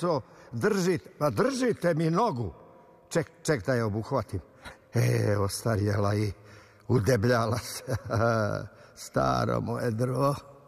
deco, držite mi nogu. Ček da je obuhvatim. Ostarjela i udebljala se. Staro moje drvo.